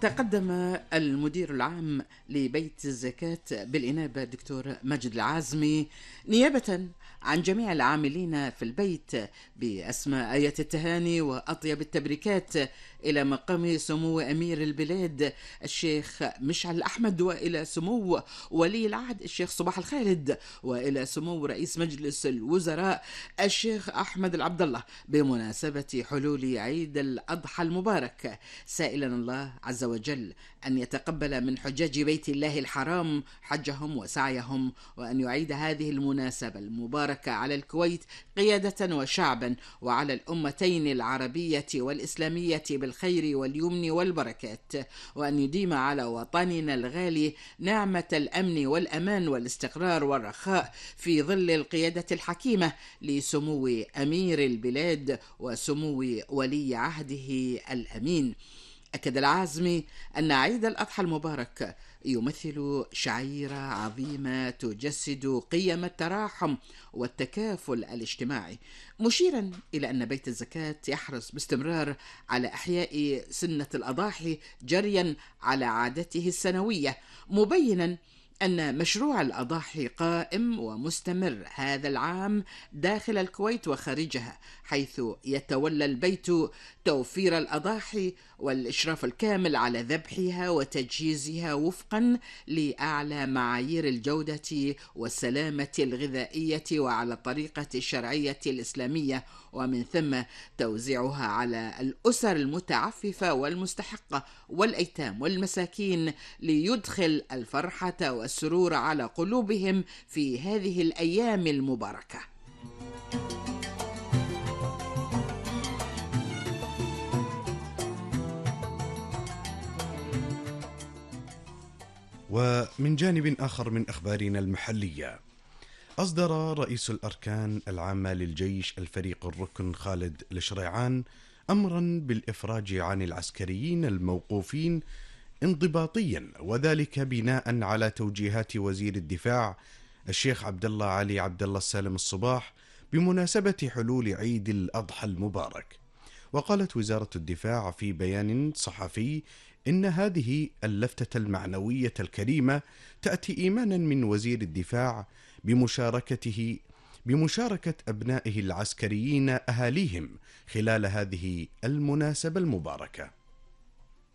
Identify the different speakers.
Speaker 1: تقدم المدير العام لبيت الزكاة بالإنابة الدكتور ماجد العازمي نيابة عن جميع العاملين في البيت بأسماء آية التهاني وأطيب التبريكات إلى مقام سمو أمير البلاد الشيخ مشعل أحمد، وإلى سمو ولي العهد الشيخ صباح الخالد، وإلى سمو رئيس مجلس الوزراء الشيخ أحمد العبد الله بمناسبة حلول عيد الأضحى المبارك، سائلا الله عز وجل أن يتقبل من حجاج بيت الله الحرام حجهم وسعيهم، وأن يعيد هذه المناسبة المباركة على الكويت قيادة وشعبا وعلى الأمتين العربية والإسلامية بالخير واليمن والبركات، وأن يديم على وطننا الغالي نعمة الأمن والأمان والاستقرار والرخاء في ظل القيادة الحكيمة لسمو أمير البلاد وسمو ولي عهده الأمين. أكد العازمي أن عيد الأضحى المبارك يمثل شعيرة عظيمة تجسد قيم التراحم والتكافل الاجتماعي، مشيرا إلى أن بيت الزكاة يحرص باستمرار على إحياء سنة الأضاحي جريا على عادته السنوية، مبينا أن مشروع الأضاحي قائم ومستمر هذا العام داخل الكويت وخارجها، حيث يتولى البيت توفير الأضاحي والإشراف الكامل على ذبحها وتجهيزها وفقا لأعلى معايير الجودة والسلامة الغذائية وعلى الطريقة الشرعية الإسلامية، ومن ثم توزيعها على الأسر المتعففة والمستحقة والأيتام والمساكين ليدخل الفرحة والسرور على قلوبهم في هذه الأيام المباركة.
Speaker 2: ومن جانب آخر من أخبارنا المحلية، أصدر رئيس الأركان العامة للجيش الفريق الركن خالد الشريعان أمرا بالإفراج عن العسكريين الموقوفين انضباطيا، وذلك بناء على توجيهات وزير الدفاع الشيخ عبد الله علي عبد الله السالم الصباح بمناسبة حلول عيد الأضحى المبارك. وقالت وزارة الدفاع في بيان صحفي إن هذه اللفتة المعنوية الكريمة تأتي إيمانا من وزير الدفاع بمشاركة أبنائه العسكريين أهاليهم خلال هذه المناسبة المباركة.